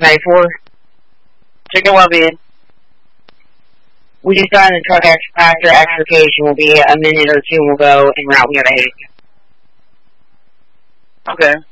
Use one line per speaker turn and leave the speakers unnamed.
94.
Chicken well-being.
We just got in the truck after extrication. We'll be a minute or two and we'll go en route. We have a
Okay.